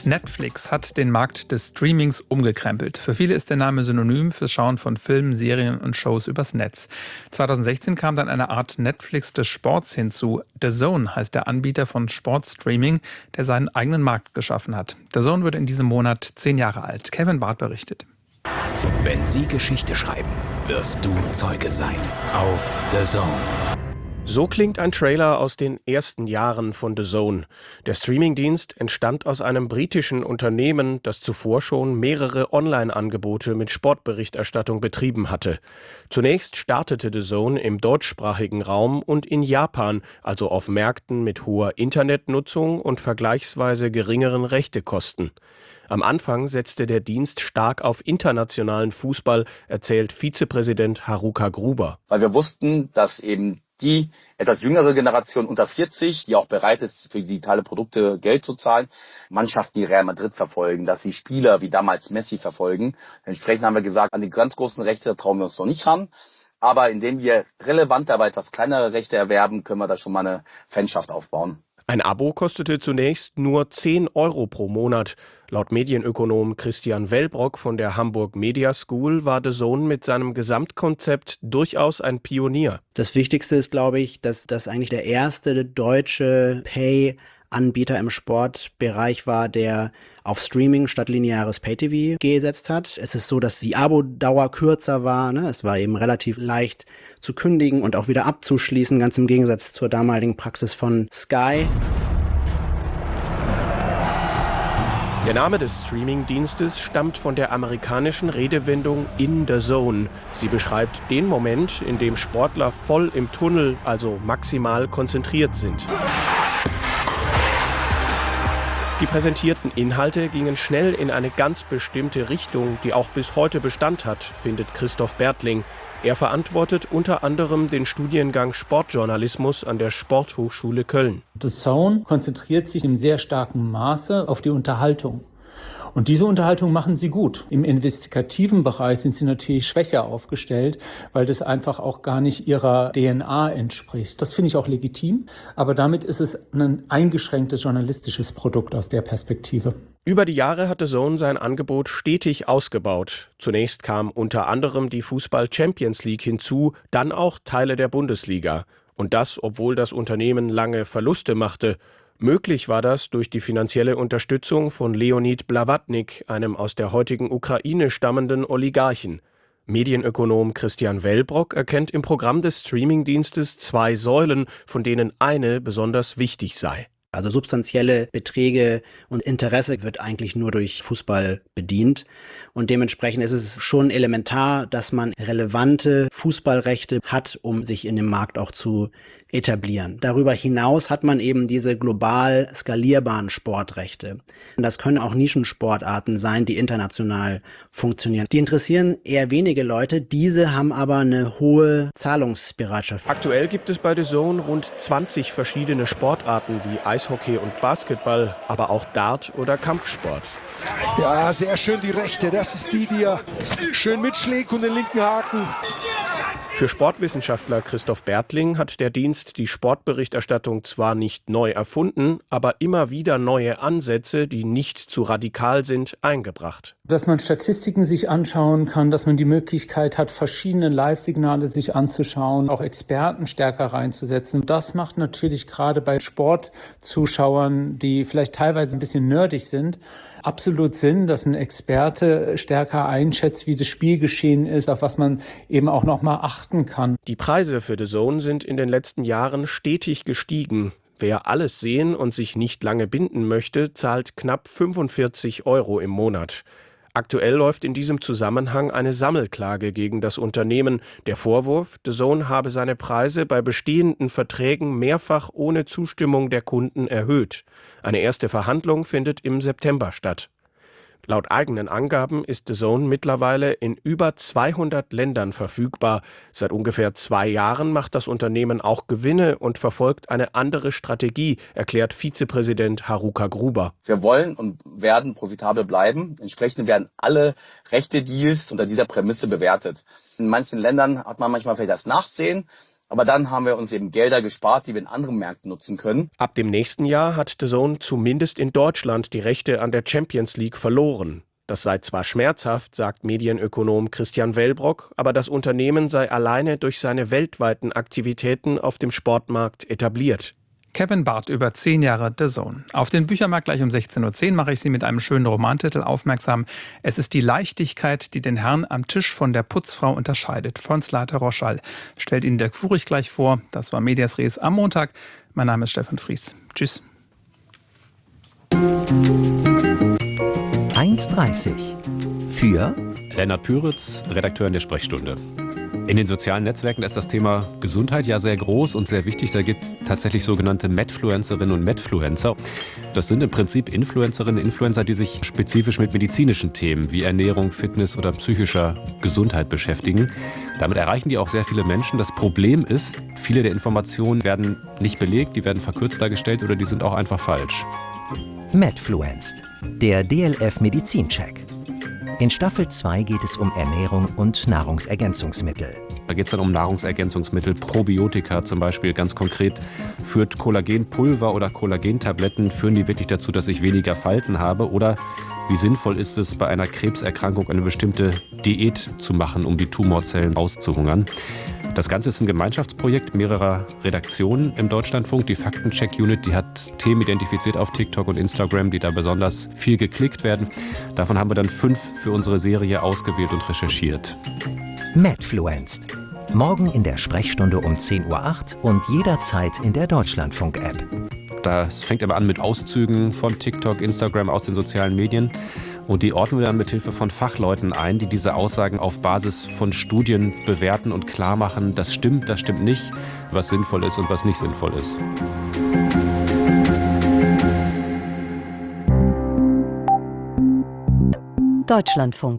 Netflix hat den Markt des Streamings umgekrempelt. Für viele ist der Name synonym fürs Schauen von Filmen, Serien und Shows übers Netz. 2016 kam dann eine Art Netflix des Sports hinzu. DAZN heißt der Anbieter von Sportstreaming, der seinen eigenen Markt geschaffen hat. DAZN wird in diesem Monat 10 Jahre alt. Kevin Barth berichtet. Wenn sie Geschichte schreiben, wirst du Zeuge sein. Auf DAZN. So klingt ein Trailer aus den ersten Jahren von DAZN. Der Streamingdienst entstand aus einem britischen Unternehmen, das zuvor schon mehrere Online-Angebote mit Sportberichterstattung betrieben hatte. Zunächst startete DAZN im deutschsprachigen Raum und in Japan, also auf Märkten mit hoher Internetnutzung und vergleichsweise geringeren Rechtekosten. Am Anfang setzte der Dienst stark auf internationalen Fußball, erzählt Vizepräsident Haruka Gruber. Weil wir wussten, dass eben die etwas jüngere Generation unter 40, die auch bereit ist, für digitale Produkte Geld zu zahlen, Mannschaften wie Real Madrid verfolgen, dass sie Spieler wie damals Messi verfolgen. Entsprechend haben wir gesagt, an die ganz großen Rechte trauen wir uns noch nicht ran. Aber indem wir relevant, aber etwas kleinere Rechte erwerben, können wir da schon mal eine Fanschaft aufbauen. Ein Abo kostete zunächst nur 10 Euro pro Monat. Laut Medienökonom Christian Wellbrock von der Hamburg Media School war DAZN mit seinem Gesamtkonzept durchaus ein Pionier. Das Wichtigste ist, glaube ich, dass das eigentlich der erste deutsche Pay-Anbieter im Sportbereich war, der auf Streaming statt lineares Pay-TV gesetzt hat. Es ist so, dass die Abo-Dauer kürzer war. Es war eben relativ leicht zu kündigen und auch wieder abzuschließen, ganz im Gegensatz zur damaligen Praxis von Sky. Der Name des Streamingdienstes stammt von der amerikanischen Redewendung in the zone. Sie beschreibt den Moment, in dem Sportler voll im Tunnel, also maximal konzentriert sind. Die präsentierten Inhalte gingen schnell in eine ganz bestimmte Richtung, die auch bis heute Bestand hat, findet Christoph Bertling. Er verantwortet unter anderem den Studiengang Sportjournalismus an der Sporthochschule Köln. DAZN konzentriert sich in sehr starkem Maße auf die Unterhaltung. Und diese Unterhaltung machen sie gut. Im investigativen Bereich sind sie natürlich schwächer aufgestellt, weil das einfach auch gar nicht ihrer DNA entspricht. Das finde ich auch legitim, aber damit ist es ein eingeschränktes journalistisches Produkt aus der Perspektive. Über die Jahre hat DAZN sein Angebot stetig ausgebaut. Zunächst kam unter anderem die Fußball-Champions League hinzu, dann auch Teile der Bundesliga. Und das, obwohl das Unternehmen lange Verluste machte. Möglich war das durch die finanzielle Unterstützung von Leonid Blavatnik, einem aus der heutigen Ukraine stammenden Oligarchen. Medienökonom Christian Wellbrock erkennt im Programm des Streamingdienstes 2 Säulen, von denen eine besonders wichtig sei. Also substanzielle Beträge und Interesse wird eigentlich nur durch Fußball bedient. Und dementsprechend ist es schon elementar, dass man relevante Fußballrechte hat, um sich in dem Markt auch zu etablieren. Darüber hinaus hat man eben diese global skalierbaren Sportrechte. Und das können auch Nischensportarten sein, die international funktionieren. Die interessieren eher wenige Leute, diese haben aber eine hohe Zahlungsbereitschaft. Aktuell gibt es bei DAZN rund 20 verschiedene Sportarten wie Eishockey und Basketball, aber auch Dart oder Kampfsport. Ja, sehr schön die rechte. Das ist die er schön mitschlägt und den linken Haken. Für Sportwissenschaftler Christoph Bertling hat der Dienst die Sportberichterstattung zwar nicht neu erfunden, aber immer wieder neue Ansätze, die nicht zu radikal sind, eingebracht. Dass man Statistiken sich anschauen kann, dass man die Möglichkeit hat, verschiedene Live-Signale sich anzuschauen, auch Experten stärker reinzusetzen. Das macht natürlich gerade bei Sportzuschauern, die vielleicht teilweise ein bisschen nerdig sind, absolut Sinn, dass ein Experte stärker einschätzt, wie das Spielgeschehen ist, auf was man eben auch noch mal achten kann. Die Preise für DAZN sind in den letzten Jahren stetig gestiegen. Wer alles sehen und sich nicht lange binden möchte, zahlt knapp 45 Euro im Monat. Aktuell läuft in diesem Zusammenhang eine Sammelklage gegen das Unternehmen. Der Vorwurf, DAZN habe seine Preise bei bestehenden Verträgen mehrfach ohne Zustimmung der Kunden erhöht. Eine erste Verhandlung findet im September statt. Laut eigenen Angaben ist DAZN mittlerweile in über 200 Ländern verfügbar. Seit ungefähr 2 Jahren macht das Unternehmen auch Gewinne und verfolgt eine andere Strategie, erklärt Vizepräsident Haruka Gruber. Wir wollen und werden profitabel bleiben. Entsprechend werden alle Rechte-Deals unter dieser Prämisse bewertet. In manchen Ländern hat man manchmal vielleicht das Nachsehen, Aber dann haben wir uns eben Gelder gespart, die wir in anderen Märkten nutzen können. Ab dem nächsten Jahr hat DAZN zumindest in Deutschland die Rechte an der Champions League verloren. Das sei zwar schmerzhaft, sagt Medienökonom Christian Wellbrock, aber das Unternehmen sei alleine durch seine weltweiten Aktivitäten auf dem Sportmarkt etabliert. Kevin Barth über 10 Jahre DAZN. Auf den Büchermarkt gleich um 16.10 Uhr mache ich Sie mit einem schönen Romantitel aufmerksam. Es ist die Leichtigkeit, die den Herrn am Tisch von der Putzfrau unterscheidet. Von Slate Roschall stellt Ihnen Dirk Furich gleich vor. Das war Medias Res am Montag. Mein Name ist Stefan Fries. Tschüss. 1,30 für Lennart Püritz, Redakteur in der Sprechstunde. In den sozialen Netzwerken ist das Thema Gesundheit ja sehr groß und sehr wichtig. Da gibt es tatsächlich sogenannte Medfluencerinnen und Medfluencer. Das sind im Prinzip Influencerinnen und Influencer, die sich spezifisch mit medizinischen Themen wie Ernährung, Fitness oder psychischer Gesundheit beschäftigen. Damit erreichen die auch sehr viele Menschen. Das Problem ist, viele der Informationen werden nicht belegt, die werden verkürzt dargestellt oder die sind auch einfach falsch. Medfluenced, der DLF Medizincheck. In Staffel 2 geht es um Ernährung und Nahrungsergänzungsmittel. Da geht es dann um Nahrungsergänzungsmittel, Probiotika zum Beispiel. Ganz konkret führt Kollagenpulver oder Kollagentabletten, führen die wirklich dazu, dass ich weniger Falten habe? Oder wie sinnvoll ist es, bei einer Krebserkrankung eine bestimmte Diät zu machen, um die Tumorzellen auszuhungern? Das Ganze ist ein Gemeinschaftsprojekt mehrerer Redaktionen im Deutschlandfunk. Die Faktencheck-Unit, die hat Themen identifiziert auf TikTok und Instagram, die da besonders viel geklickt werden. Davon haben wir dann 5 für unsere Serie ausgewählt und recherchiert. Medfluenced. Morgen in der Sprechstunde um 10.08 Uhr und jederzeit in der Deutschlandfunk-App. Das fängt aber an mit Auszügen von TikTok, Instagram, aus den sozialen Medien. Und die ordnen wir dann mit Hilfe von Fachleuten ein, die diese Aussagen auf Basis von Studien bewerten und klar machen, das stimmt nicht, was sinnvoll ist und was nicht sinnvoll ist. Deutschlandfunk.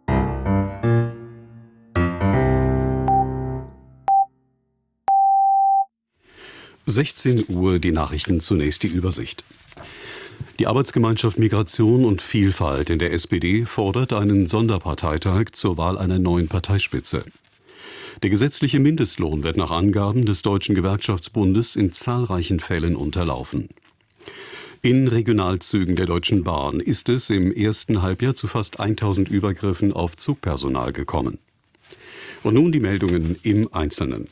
(16 Uhr) die Nachrichten, zunächst die Übersicht. Die Arbeitsgemeinschaft Migration und Vielfalt in der SPD fordert einen Sonderparteitag zur Wahl einer neuen Parteispitze. Der gesetzliche Mindestlohn wird nach Angaben des Deutschen Gewerkschaftsbundes in zahlreichen Fällen unterlaufen. In Regionalzügen der Deutschen Bahn ist es im ersten Halbjahr zu fast 1000 Übergriffen auf Zugpersonal gekommen. Und nun die Meldungen im Einzelnen.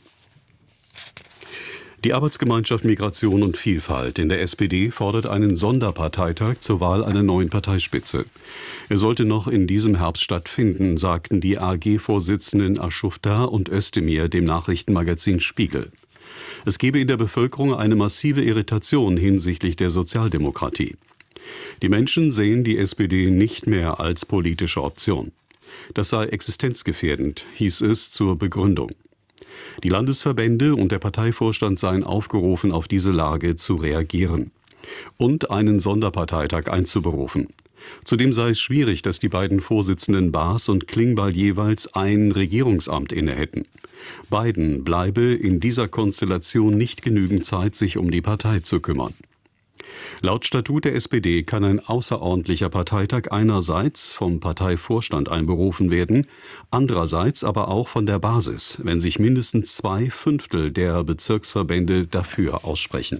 Die Arbeitsgemeinschaft Migration und Vielfalt in der SPD fordert einen Sonderparteitag zur Wahl einer neuen Parteispitze. Er sollte noch in diesem Herbst stattfinden, sagten die AG-Vorsitzenden Aschufta und Özdemir dem Nachrichtenmagazin Spiegel. Es gebe in der Bevölkerung eine massive Irritation hinsichtlich der Sozialdemokratie. Die Menschen sehen die SPD nicht mehr als politische Option. Das sei existenzgefährdend, hieß es zur Begründung. Die Landesverbände und der Parteivorstand seien aufgerufen, auf diese Lage zu reagieren und einen Sonderparteitag einzuberufen. Zudem sei es schwierig, dass die beiden Vorsitzenden Baas und Klingbeil jeweils ein Regierungsamt inne hätten. Beiden bleibe in dieser Konstellation nicht genügend Zeit, sich um die Partei zu kümmern. Laut Statut der SPD kann ein außerordentlicher Parteitag einerseits vom Parteivorstand einberufen werden, andererseits aber auch von der Basis, wenn sich mindestens 2/5 der Bezirksverbände dafür aussprechen.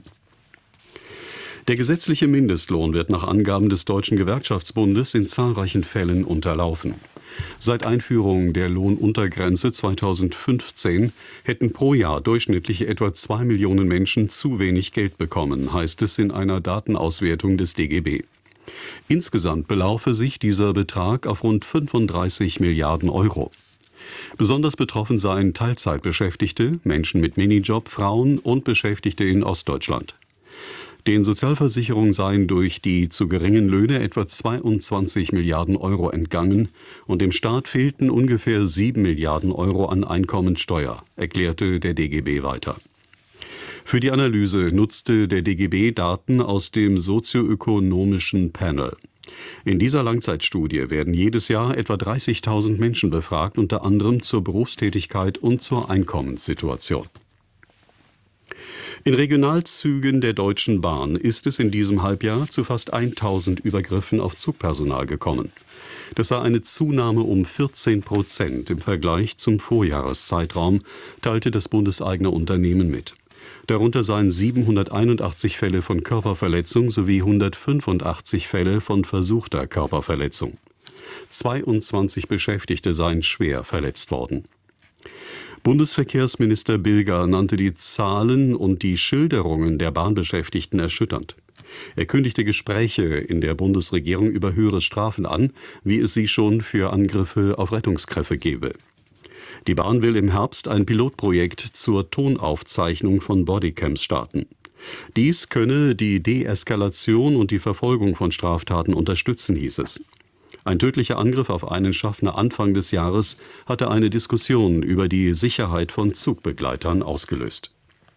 Der gesetzliche Mindestlohn wird nach Angaben des Deutschen Gewerkschaftsbundes in zahlreichen Fällen unterlaufen. Seit Einführung der Lohnuntergrenze 2015 hätten pro Jahr durchschnittlich etwa 2 Millionen Menschen zu wenig Geld bekommen, heißt es in einer Datenauswertung des DGB. Insgesamt belaufe sich dieser Betrag auf rund 35 Milliarden Euro. Besonders betroffen seien Teilzeitbeschäftigte, Menschen mit Minijob, Frauen und Beschäftigte in Ostdeutschland. Den Sozialversicherungen seien durch die zu geringen Löhne etwa 22 Milliarden Euro entgangen und dem Staat fehlten ungefähr 7 Milliarden Euro an Einkommensteuer, erklärte der DGB weiter. Für die Analyse nutzte der DGB Daten aus dem sozioökonomischen Panel. In dieser Langzeitstudie werden jedes Jahr etwa 30.000 Menschen befragt, unter anderem zur Berufstätigkeit und zur Einkommenssituation. In Regionalzügen der Deutschen Bahn ist es in diesem Halbjahr zu fast 1000 Übergriffen auf Zugpersonal gekommen. Das sei eine Zunahme um 14% im Vergleich zum Vorjahreszeitraum, teilte das bundeseigene Unternehmen mit. Darunter seien 781 Fälle von Körperverletzung sowie 185 Fälle von versuchter Körperverletzung. 22 Beschäftigte seien schwer verletzt worden. Bundesverkehrsminister Bilger nannte die Zahlen und die Schilderungen der Bahnbeschäftigten erschütternd. Er kündigte Gespräche in der Bundesregierung über höhere Strafen an, wie es sie schon für Angriffe auf Rettungskräfte gebe. Die Bahn will im Herbst ein Pilotprojekt zur Tonaufzeichnung von Bodycams starten. Dies könne die Deeskalation und die Verfolgung von Straftaten unterstützen, hieß es. Ein tödlicher Angriff auf einen Schaffner Anfang des Jahres hatte eine Diskussion über die Sicherheit von Zugbegleitern ausgelöst.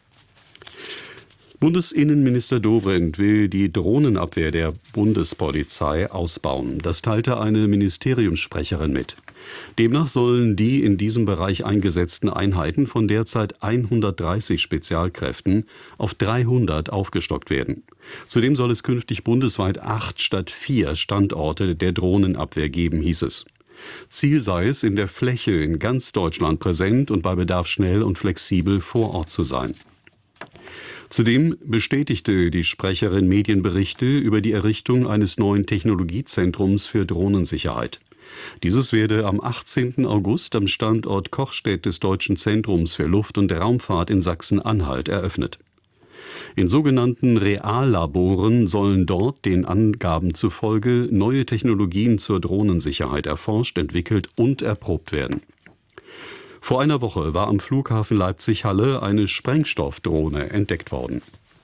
Bundesinnenminister Dobrindt will die Drohnenabwehr der Bundespolizei ausbauen. Das teilte eine Ministeriumssprecherin mit. Demnach sollen die in diesem Bereich eingesetzten Einheiten von derzeit 130 Spezialkräften auf 300 aufgestockt werden. Zudem soll es künftig bundesweit 8 statt 4 Standorte der Drohnenabwehr geben, hieß es. Ziel sei es, in der Fläche in ganz Deutschland präsent und bei Bedarf schnell und flexibel vor Ort zu sein. Zudem bestätigte die Sprecherin Medienberichte über die Errichtung eines neuen Technologiezentrums für Drohnensicherheit. Dieses werde am 18. August am Standort Kochstedt des Deutschen Zentrums für Luft- und Raumfahrt in Sachsen-Anhalt eröffnet. In sogenannten Reallaboren sollen dort den Angaben zufolge neue Technologien zur Drohnensicherheit erforscht, entwickelt und erprobt werden. Vor einer Woche war am Flughafen Leipzig-Halle eine Sprengstoffdrohne entdeckt worden.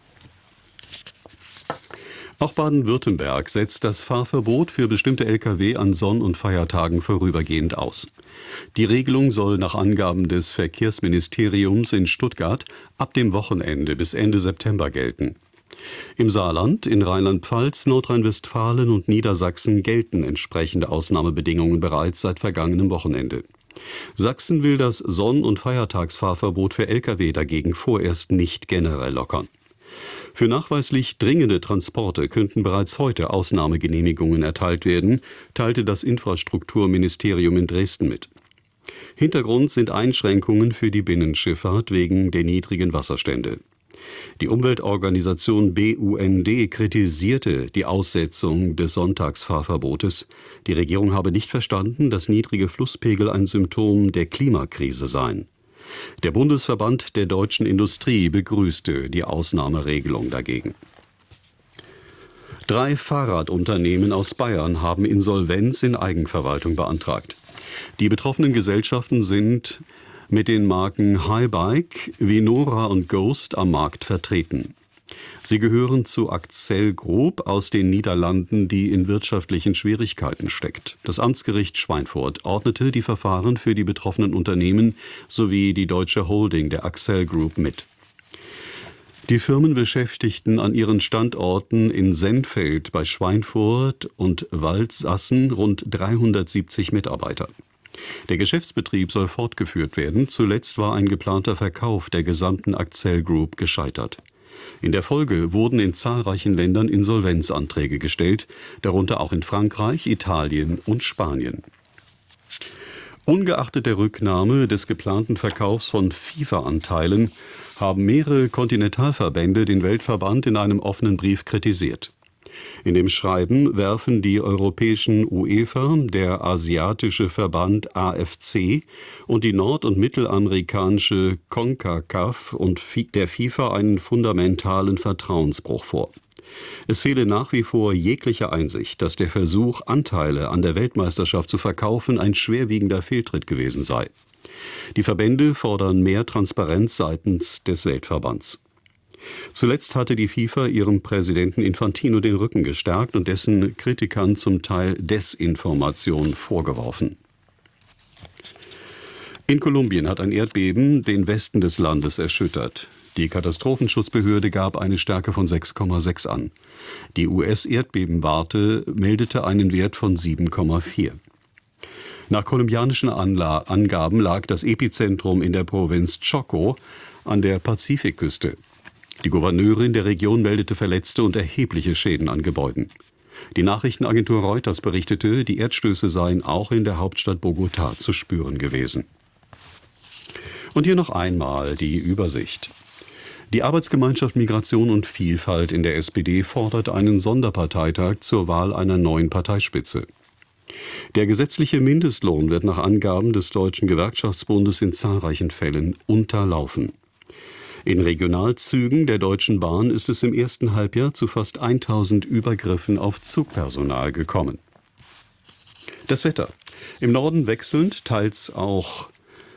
Auch Baden-Württemberg setzt das Fahrverbot für bestimmte Lkw an Sonn- und Feiertagen vorübergehend aus. Die Regelung soll nach Angaben des Verkehrsministeriums in Stuttgart ab dem Wochenende bis Ende September gelten. Im Saarland, in Rheinland-Pfalz, Nordrhein-Westfalen und Niedersachsen gelten entsprechende Ausnahmebedingungen bereits seit vergangenem Wochenende. Sachsen will das Sonn- und Feiertagsfahrverbot für Lkw dagegen vorerst nicht generell lockern. Für nachweislich dringende Transporte könnten bereits heute Ausnahmegenehmigungen erteilt werden, teilte das Infrastrukturministerium in Dresden mit. Hintergrund sind Einschränkungen für die Binnenschifffahrt wegen der niedrigen Wasserstände. Die Umweltorganisation BUND kritisierte die Aussetzung des Sonntagsfahrverbotes. Die Regierung habe nicht verstanden, dass niedrige Flusspegel ein Symptom der Klimakrise seien. Der Bundesverband der deutschen Industrie begrüßte die Ausnahmeregelung dagegen. 3 Fahrradunternehmen aus Bayern haben Insolvenz in Eigenverwaltung beantragt. Die betroffenen Gesellschaften sind mit den Marken Highbike, Vinora und Ghost am Markt vertreten. Sie gehören zu Accel Group aus den Niederlanden, die in wirtschaftlichen Schwierigkeiten steckt. Das Amtsgericht Schweinfurt ordnete die Verfahren für die betroffenen Unternehmen sowie die deutsche Holding der Accel Group mit. Die Firmen beschäftigten an ihren Standorten in Sennfeld bei Schweinfurt und Waldsassen rund 370 Mitarbeiter. Der Geschäftsbetrieb soll fortgeführt werden. Zuletzt war ein geplanter Verkauf der gesamten Accel Group gescheitert. In der Folge wurden in zahlreichen Ländern Insolvenzanträge gestellt, darunter auch in Frankreich, Italien und Spanien. Ungeachtet der Rücknahme des geplanten Verkaufs von FIFA-Anteilen haben mehrere Kontinentalverbände den Weltverband in einem offenen Brief kritisiert. In dem Schreiben werfen die europäischen UEFA, der asiatische Verband AFC und die nord- und mittelamerikanische CONCACAF und der FIFA einen fundamentalen Vertrauensbruch vor. Es fehle nach wie vor jegliche Einsicht, dass der Versuch, Anteile an der Weltmeisterschaft zu verkaufen, ein schwerwiegender Fehltritt gewesen sei. Die Verbände fordern mehr Transparenz seitens des Weltverbands. Zuletzt hatte die FIFA ihrem Präsidenten Infantino den Rücken gestärkt und dessen Kritikern zum Teil Desinformation vorgeworfen. In Kolumbien hat ein Erdbeben den Westen des Landes erschüttert. Die Katastrophenschutzbehörde gab eine Stärke von 6,6 an. Die US-Erdbebenwarte meldete einen Wert von 7,4. Nach kolumbianischen Angaben lag das Epizentrum in der Provinz Chocó an der Pazifikküste. Die Gouverneurin der Region meldete Verletzte und erhebliche Schäden an Gebäuden. Die Nachrichtenagentur Reuters berichtete, die Erdstöße seien auch in der Hauptstadt Bogotá zu spüren gewesen. Und hier noch einmal die Übersicht. Die Arbeitsgemeinschaft Migration und Vielfalt in der SPD fordert einen Sonderparteitag zur Wahl einer neuen Parteispitze. Der gesetzliche Mindestlohn wird nach Angaben des Deutschen Gewerkschaftsbundes in zahlreichen Fällen unterlaufen. In Regionalzügen der Deutschen Bahn ist es im ersten Halbjahr zu fast 1000 Übergriffen auf Zugpersonal gekommen. Das Wetter. Im Norden wechselnd, teils auch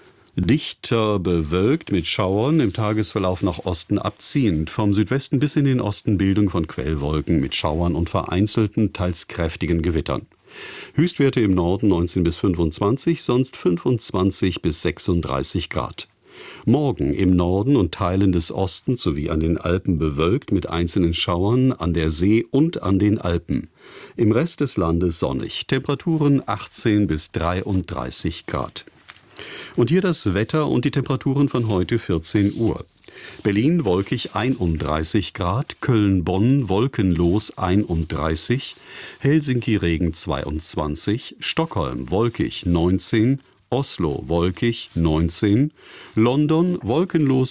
dichter bewölkt mit Schauern, im Tagesverlauf nach Osten abziehend. Vom Südwesten bis in den Osten Bildung von Quellwolken mit Schauern und vereinzelten, teils kräftigen Gewittern. Höchstwerte im Norden 19 bis 25, sonst 25 bis 36 Grad. Morgen im Norden und Teilen des Ostens sowie an den Alpen bewölkt mit einzelnen Schauern an der See und an den Alpen. Im Rest des Landes sonnig. Temperaturen 18 bis 33 Grad. Und hier das Wetter und die Temperaturen von heute 14 Uhr. Berlin wolkig 31 Grad, Köln-Bonn wolkenlos 31, Helsinki Regen 22, Stockholm wolkig 19, Oslo wolkig 19, London wolkenlos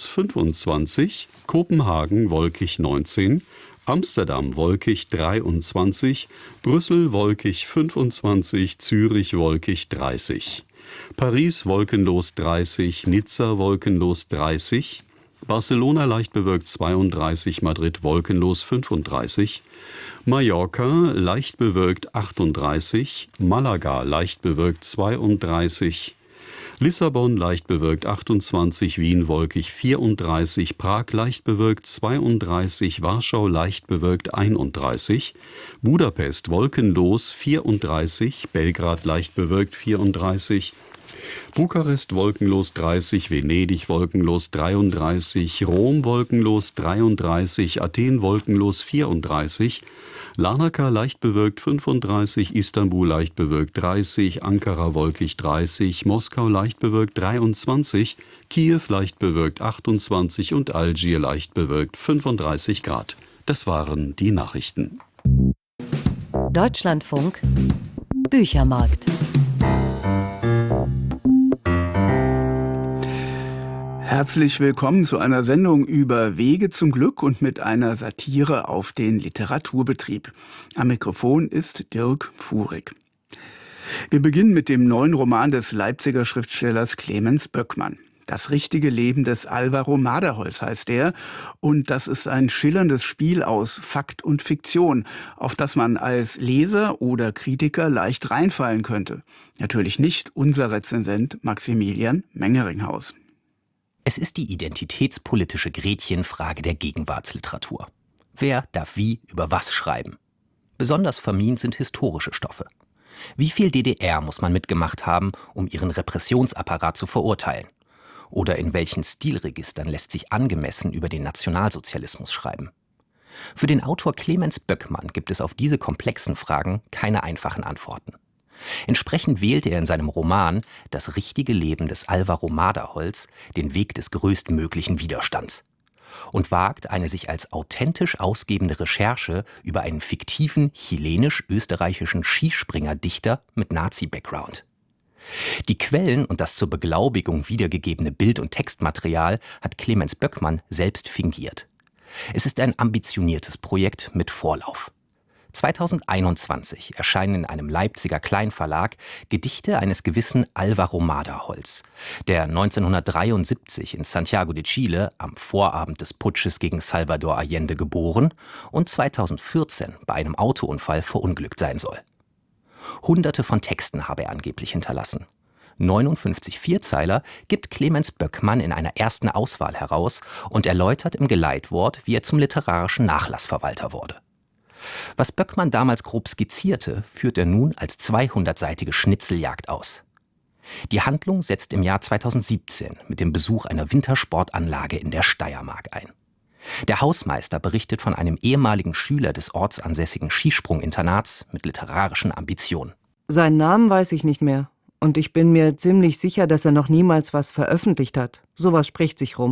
25, Kopenhagen wolkig 19, Amsterdam wolkig 23, Brüssel wolkig 25, Zürich wolkig 30. Paris wolkenlos 30, Nizza wolkenlos 30, Barcelona leicht bewölkt 32, Madrid wolkenlos 35, Mallorca leicht bewölkt 38, Malaga leicht bewölkt 32, Lissabon leicht bewölkt 28, Wien wolkig 34, Prag leicht bewölkt 32, Warschau leicht bewölkt 31, Budapest wolkenlos 34, Belgrad leicht bewölkt 34, Bukarest wolkenlos 30, Venedig wolkenlos 33, Rom wolkenlos 33, Athen wolkenlos 34, Larnaca leicht bewölkt 35, Istanbul leicht bewölkt 30, Ankara wolkig 30, Moskau leicht bewölkt 23, Kiew leicht bewölkt 28 und Algier leicht bewölkt 35 Grad. Das waren die Nachrichten. Deutschlandfunk Büchermarkt. Herzlich willkommen zu einer Sendung über Wege zum Glück und mit einer Satire auf den Literaturbetrieb. Am Mikrofon ist Dirk Fuhrig. Wir beginnen mit dem neuen Roman des Leipziger Schriftstellers Clemens Böckmann. Das richtige Leben des Alvaro Maderholz heißt er, und das ist ein schillerndes Spiel aus Fakt und Fiktion, auf das man als Leser oder Kritiker leicht reinfallen könnte. Natürlich nicht unser Rezensent Maximilian Mengeringhaus. Es ist die identitätspolitische Gretchenfrage der Gegenwartsliteratur. Wer darf wie über was schreiben? Besonders vermint sind historische Stoffe. Wie viel DDR muss man mitgemacht haben, um ihren Repressionsapparat zu verurteilen? Oder in welchen Stilregistern lässt sich angemessen über den Nationalsozialismus schreiben? Für den Autor Clemens Böckmann gibt es auf diese komplexen Fragen keine einfachen Antworten. Entsprechend wählte er in seinem Roman Das richtige Leben des Alvaro Maderholz den Weg des größtmöglichen Widerstands und wagt eine sich als authentisch ausgebende Recherche über einen fiktiven chilenisch-österreichischen Skispringer-Dichter mit Nazi-Background. Die Quellen und das zur Beglaubigung wiedergegebene Bild- und Textmaterial hat Clemens Böckmann selbst fingiert. Es ist ein ambitioniertes Projekt mit Vorlauf. 2021 erscheinen in einem Leipziger Kleinverlag Gedichte eines gewissen Alvaro Maderholz, der 1973 in Santiago de Chile am Vorabend des Putsches gegen Salvador Allende geboren und 2014 bei einem Autounfall verunglückt sein soll. Hunderte von Texten habe er angeblich hinterlassen. 59 Vierzeiler gibt Clemens Böckmann in einer ersten Auswahl heraus und erläutert im Geleitwort, wie er zum literarischen Nachlassverwalter wurde. Was Böckmann damals grob skizzierte, führt er nun als 200-seitige Schnitzeljagd aus. Die Handlung setzt im Jahr 2017 mit dem Besuch einer Wintersportanlage in der Steiermark ein. Der Hausmeister berichtet von einem ehemaligen Schüler des ortsansässigen Skisprunginternats mit literarischen Ambitionen. Seinen Namen weiß ich nicht mehr. Und ich bin mir ziemlich sicher, dass er noch niemals was veröffentlicht hat. Sowas spricht sich rum.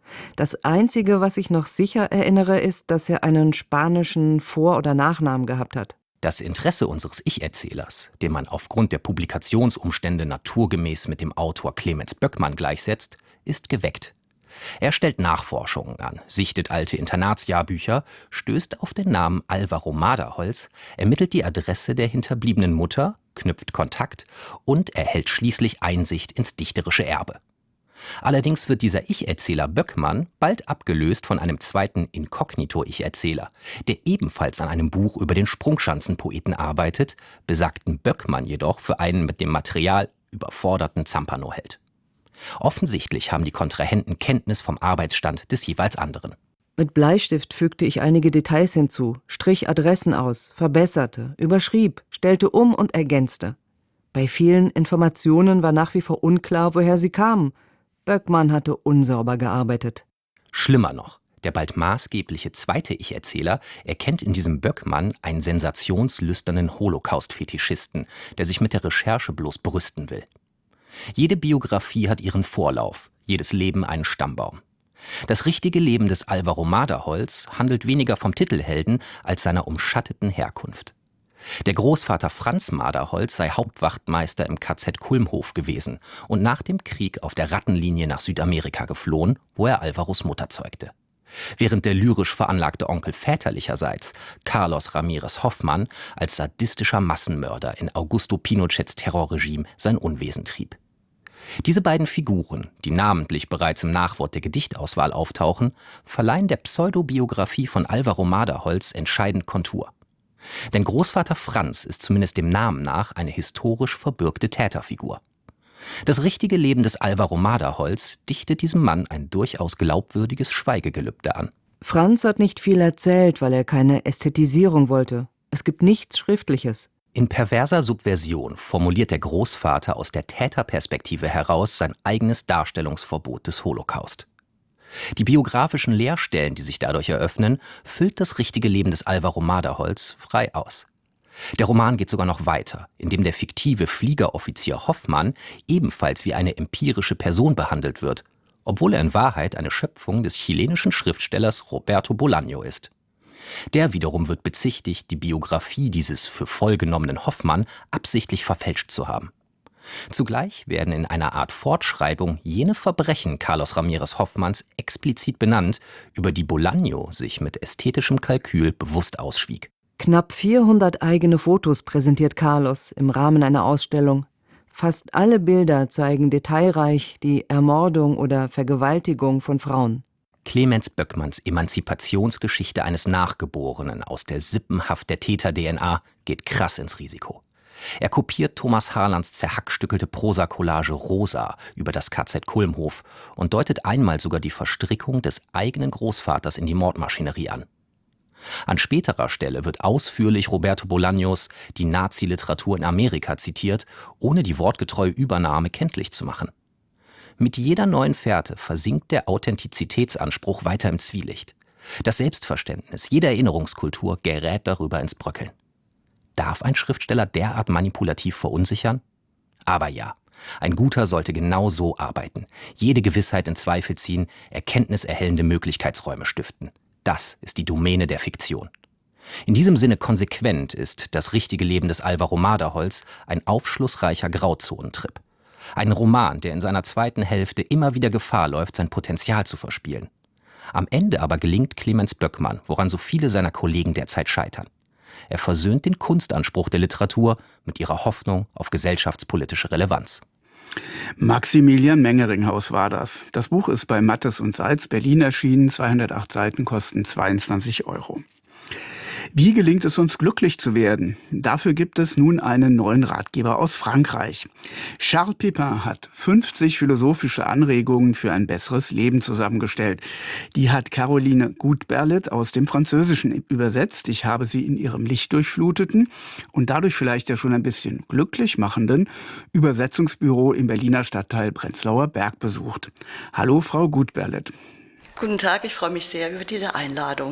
Das Einzige, was ich noch sicher erinnere, ist, dass er einen spanischen Vor- oder Nachnamen gehabt hat. Das Interesse unseres Ich-Erzählers, den man aufgrund der Publikationsumstände naturgemäß mit dem Autor Clemens Böckmann gleichsetzt, ist geweckt. Er stellt Nachforschungen an, sichtet alte Internatsjahrbücher, stößt auf den Namen Alvaro Maderholz, ermittelt die Adresse der hinterbliebenen Mutter, knüpft Kontakt und erhält schließlich Einsicht ins dichterische Erbe. Allerdings wird dieser Ich-Erzähler Böckmann bald abgelöst von einem zweiten Inkognito-Ich-Erzähler, der ebenfalls an einem Buch über den Sprungschanzenpoeten arbeitet, besagten Böckmann jedoch für einen mit dem Material überforderten Zampano hält. Offensichtlich haben die Kontrahenten Kenntnis vom Arbeitsstand des jeweils anderen. Mit Bleistift fügte ich einige Details hinzu, strich Adressen aus, verbesserte, überschrieb, stellte um und ergänzte. Bei vielen Informationen war nach wie vor unklar, woher sie kamen. Böckmann hatte unsauber gearbeitet. Schlimmer noch, der bald maßgebliche zweite Ich-Erzähler erkennt in diesem Böckmann einen sensationslüsternen Holocaust-Fetischisten, der sich mit der Recherche bloß brüsten will. Jede Biografie hat ihren Vorlauf, jedes Leben einen Stammbaum. Das richtige Leben des Alvaro Maderholz handelt weniger vom Titelhelden als seiner umschatteten Herkunft. Der Großvater Franz Maderholz sei Hauptwachtmeister im KZ Kulmhof gewesen und nach dem Krieg auf der Rattenlinie nach Südamerika geflohen, wo er Alvaros Mutter zeugte. Während der lyrisch veranlagte Onkel väterlicherseits, Carlos Ramirez Hoffmann, als sadistischer Massenmörder in Augusto Pinochets Terrorregime sein Unwesen trieb. Diese beiden Figuren, die namentlich bereits im Nachwort der Gedichtauswahl auftauchen, verleihen der Pseudobiografie von Alvaro Maderholz entscheidend Kontur. Denn Großvater Franz ist zumindest dem Namen nach eine historisch verbürgte Täterfigur. Das richtige Leben des Alvaro Maderholz dichtet diesem Mann ein durchaus glaubwürdiges Schweigegelübde an. Franz hat nicht viel erzählt, weil er keine Ästhetisierung wollte. Es gibt nichts Schriftliches. In perverser Subversion formuliert der Großvater aus der Täterperspektive heraus sein eigenes Darstellungsverbot des Holocaust. Die biografischen Leerstellen, die sich dadurch eröffnen, füllt das richtige Leben des Alvaro Maderholz frei aus. Der Roman geht sogar noch weiter, indem der fiktive Fliegeroffizier Hoffmann ebenfalls wie eine empirische Person behandelt wird, obwohl er in Wahrheit eine Schöpfung des chilenischen Schriftstellers Roberto Bolaño ist. Der wiederum wird bezichtigt, die Biografie dieses für voll genommenen Hoffmann absichtlich verfälscht zu haben. Zugleich werden in einer Art Fortschreibung jene Verbrechen Carlos Ramirez Hoffmanns explizit benannt, über die Bolaño sich mit ästhetischem Kalkül bewusst ausschwieg. Knapp 400 eigene Fotos präsentiert Carlos im Rahmen einer Ausstellung. Fast alle Bilder zeigen detailreich die Ermordung oder Vergewaltigung von Frauen. Clemens Böckmanns Emanzipationsgeschichte eines Nachgeborenen aus der Sippenhaft der Täter-DNA geht krass ins Risiko. Er kopiert Thomas Harlands zerhackstückelte Prosa-Collage Rosa über das KZ Kulmhof und deutet einmal sogar die Verstrickung des eigenen Großvaters in die Mordmaschinerie an. An späterer Stelle wird ausführlich Roberto Bolaños Die Nazi-Literatur in Amerika zitiert, ohne die wortgetreue Übernahme kenntlich zu machen. Mit jeder neuen Fährte versinkt der Authentizitätsanspruch weiter im Zwielicht. Das Selbstverständnis jeder Erinnerungskultur gerät darüber ins Bröckeln. Darf ein Schriftsteller derart manipulativ verunsichern? Aber ja, ein Guter sollte genau so arbeiten, jede Gewissheit in Zweifel ziehen, erkenntniserhellende Möglichkeitsräume stiften. Das ist die Domäne der Fiktion. In diesem Sinne konsequent ist Das richtige Leben des Alvaro Maderholz ein aufschlussreicher Grauzonentrip. Ein Roman, der in seiner zweiten Hälfte immer wieder Gefahr läuft, sein Potenzial zu verspielen. Am Ende aber gelingt Clemens Böckmann, woran so viele seiner Kollegen derzeit scheitern. Er versöhnt den Kunstanspruch der Literatur mit ihrer Hoffnung auf gesellschaftspolitische Relevanz. Maximilian Mengeringhaus war das. Das Buch ist bei Mattes und Seitz Berlin erschienen, 208 Seiten, kosten 22 €. Wie gelingt es uns, glücklich zu werden? Dafür gibt es nun einen neuen Ratgeber aus Frankreich. Charles Pépin hat 50 philosophische Anregungen für ein besseres Leben zusammengestellt. Die hat Caroline Gutberlet aus dem Französischen übersetzt. Ich habe sie in ihrem lichtdurchfluteten und dadurch vielleicht ja schon ein bisschen glücklich machenden Übersetzungsbüro im Berliner Stadtteil Prenzlauer Berg besucht. Hallo, Frau Gutberlet. Guten Tag, ich freue mich sehr über diese Einladung.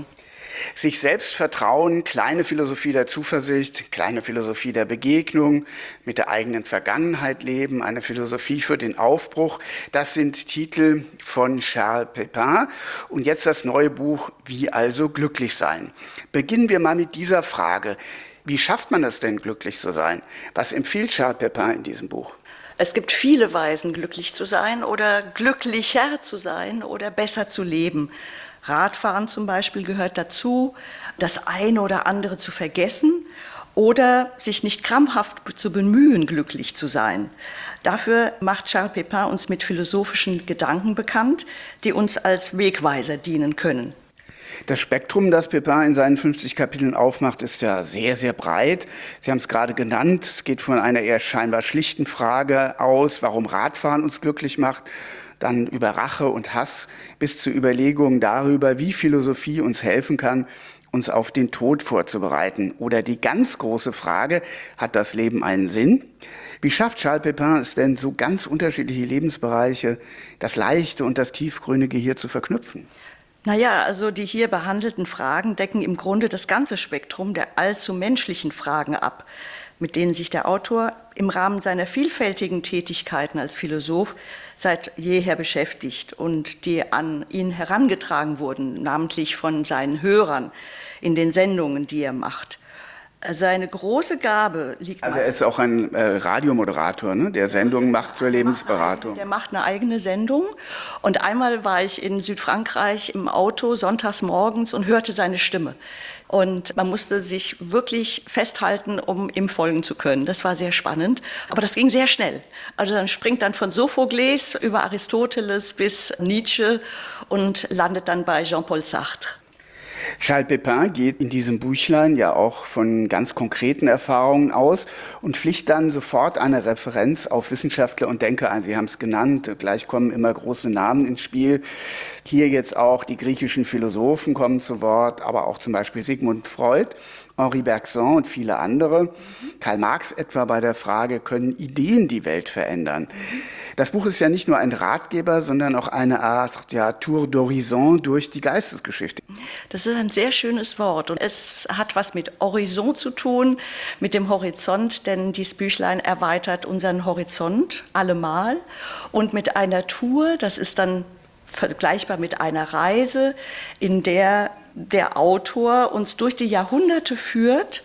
Sich selbst vertrauen, kleine Philosophie der Zuversicht, kleine Philosophie der Begegnung, mit der eigenen Vergangenheit leben, eine Philosophie für den Aufbruch. Das sind Titel von Charles Pépin. Und jetzt das neue Buch Wie also glücklich sein. Beginnen wir mal mit dieser Frage. Wie schafft man es denn, glücklich zu sein? Was empfiehlt Charles Pépin in diesem Buch? Es gibt viele Weisen, glücklich zu sein oder glücklicher zu sein oder besser zu leben. Radfahren zum Beispiel gehört dazu, das eine oder andere zu vergessen oder sich nicht krampfhaft zu bemühen, glücklich zu sein. Dafür macht Charles Pépin uns mit philosophischen Gedanken bekannt, die uns als Wegweiser dienen können. Das Spektrum, das Pépin in seinen 50 Kapiteln aufmacht, ist ja sehr, sehr breit. Sie haben es gerade genannt. Es geht von einer eher scheinbar schlichten Frage aus, warum Radfahren uns glücklich macht, dann über Rache und Hass bis zu Überlegungen darüber, wie Philosophie uns helfen kann, uns auf den Tod vorzubereiten. Oder die ganz große Frage, hat das Leben einen Sinn? Wie schafft Charles Pépin es denn, so ganz unterschiedliche Lebensbereiche, das Leichte und das Tiefgründige hier zu verknüpfen? Naja, also die hier behandelten Fragen decken im Grunde das ganze Spektrum der allzu menschlichen Fragen ab, mit denen sich der Autor im Rahmen seiner vielfältigen Tätigkeiten als Philosoph seit jeher beschäftigt und die an ihn herangetragen wurden, namentlich von seinen Hörern in den Sendungen, die er macht. Seine große Gabe liegt... Also er ist auch ein Radiomoderator, ne, der Sendungen macht zur Lebensberatung. Der macht eine eigene Sendung. Und einmal war ich in Südfrankreich im Auto sonntags morgens und hörte seine Stimme. Und man musste sich wirklich festhalten, um ihm folgen zu können. Das war sehr spannend, aber das ging sehr schnell. Also dann springt dann von Sophokles über Aristoteles bis Nietzsche und landet dann bei Jean-Paul Sartre. Charles Pépin geht in diesem Büchlein ja auch von ganz konkreten Erfahrungen aus und pflicht dann sofort eine Referenz auf Wissenschaftler und Denker ein. Sie haben es genannt, gleich kommen immer große Namen ins Spiel. Hier jetzt auch die griechischen Philosophen kommen zu Wort, aber auch zum Beispiel Sigmund Freud, Henri Bergson und viele andere. Karl Marx etwa bei der Frage, können Ideen die Welt verändern? Das Buch ist ja nicht nur ein Ratgeber, sondern auch eine Art Tour d'Horizon durch die Geistesgeschichte. Das ist ein sehr schönes Wort und es hat was mit Horizont zu tun, mit dem Horizont, denn dieses Büchlein erweitert unseren Horizont allemal und mit einer Tour, das ist dann vergleichbar mit einer Reise, in der der Autor uns durch die Jahrhunderte führt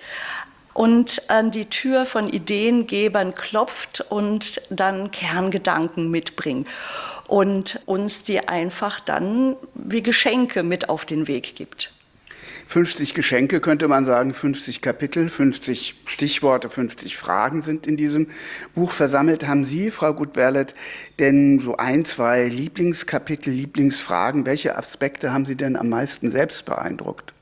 und an die Tür von Ideengebern klopft und dann Kerngedanken mitbringt und uns die einfach dann wie Geschenke mit auf den Weg gibt. 50 Geschenke könnte man sagen, 50 Kapitel, 50 Stichworte, 50 Fragen sind in diesem Buch versammelt. Haben Sie, Frau Gut-Berlet, denn so ein, zwei Lieblingskapitel, Lieblingsfragen? Welche Aspekte haben Sie denn am meisten selbst beeindruckt?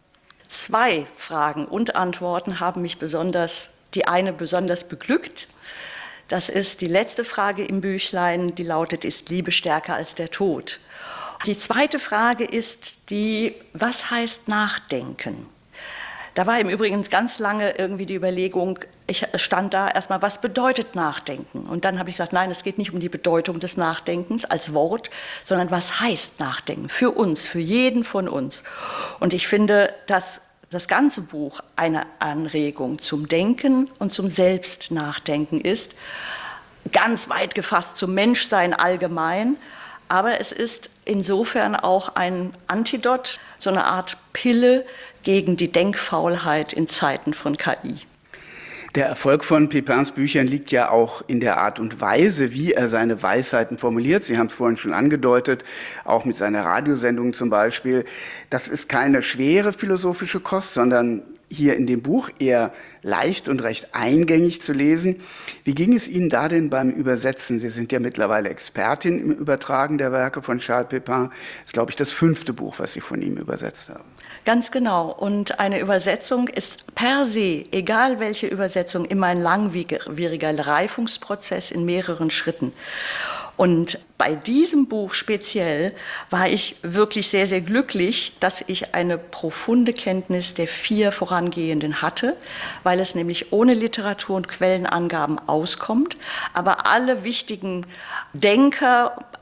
2 Fragen und Antworten haben mich die eine besonders beglückt. Das ist die letzte Frage im Büchlein, die lautet, ist Liebe stärker als der Tod? Die zweite Frage ist die, was heißt Nachdenken? Da war im Übrigen ganz lange irgendwie die Überlegung, ich stand da erstmal, was bedeutet Nachdenken? Und dann habe ich gesagt, nein, es geht nicht um die Bedeutung des Nachdenkens als Wort, sondern was heißt Nachdenken für uns, für jeden von uns. Und ich finde, dass das ganze Buch eine Anregung zum Denken und zum Selbstnachdenken ist, ganz weit gefasst zum Menschsein allgemein, aber es ist insofern auch ein Antidot, so eine Art Pille gegen die Denkfaulheit in Zeiten von KI. Der Erfolg von Pépins Büchern liegt ja auch in der Art und Weise, wie er seine Weisheiten formuliert. Sie haben es vorhin schon angedeutet, auch mit seiner Radiosendung zum Beispiel. Das ist keine schwere philosophische Kost, sondern hier in dem Buch eher leicht und recht eingängig zu lesen. Wie ging es Ihnen da denn beim Übersetzen? Sie sind ja mittlerweile Expertin im Übertragen der Werke von Charles Pépin. Das ist, glaube ich, das 5. Buch, was Sie von ihm übersetzt haben. Ganz genau. Und eine Übersetzung ist per se, egal welche Übersetzung, immer ein langwieriger Reifungsprozess in mehreren Schritten. Und bei diesem Buch speziell war ich wirklich sehr, sehr glücklich, dass ich eine profunde Kenntnis der 4 vorangehenden hatte, weil es nämlich ohne Literatur- und Quellenangaben auskommt, aber alle wichtigen Denker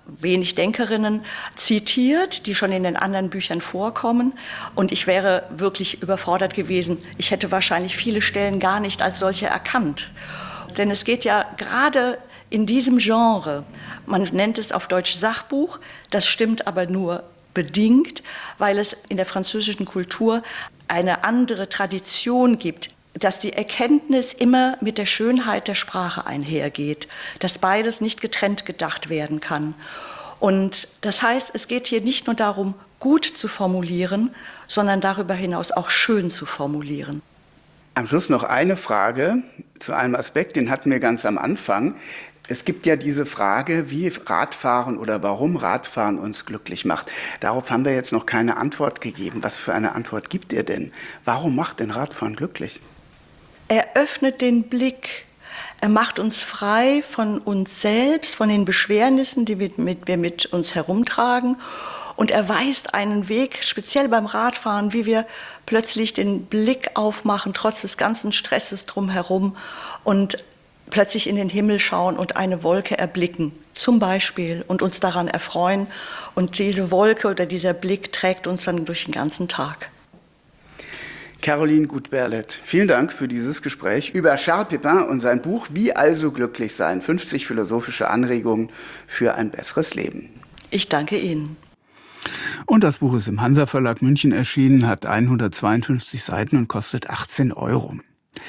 wenig Denkerinnen zitiert, die schon in den anderen Büchern vorkommen. Und ich wäre wirklich überfordert gewesen. Ich hätte wahrscheinlich viele Stellen gar nicht als solche erkannt. Denn es geht ja gerade in diesem Genre, man nennt es auf Deutsch Sachbuch, das stimmt aber nur bedingt, weil es in der französischen Kultur eine andere Tradition gibt, dass die Erkenntnis immer mit der Schönheit der Sprache einhergeht, dass beides nicht getrennt gedacht werden kann. Und das heißt, es geht hier nicht nur darum, gut zu formulieren, sondern darüber hinaus auch schön zu formulieren. Am Schluss noch eine Frage zu einem Aspekt, den hatten wir ganz am Anfang. Es gibt ja diese Frage, wie Radfahren oder warum Radfahren uns glücklich macht. Darauf haben wir jetzt noch keine Antwort gegeben. Was für eine Antwort gibt ihr denn? Warum macht denn Radfahren glücklich? Er öffnet den Blick. Er macht uns frei von uns selbst, von den Beschwernissen, die wir mit uns herumtragen. Und er weist einen Weg, speziell beim Radfahren, wie wir plötzlich den Blick aufmachen, trotz des ganzen Stresses drumherum und plötzlich in den Himmel schauen und eine Wolke erblicken, zum Beispiel, und uns daran erfreuen. Und diese Wolke oder dieser Blick trägt uns dann durch den ganzen Tag. Caroline Gut-Berlet, vielen Dank für dieses Gespräch über Charles Pépin und sein Buch Wie also glücklich sein? 50 philosophische Anregungen für ein besseres Leben. Ich danke Ihnen. Und das Buch ist im Hansa Verlag München erschienen, hat 152 Seiten und kostet 18 €.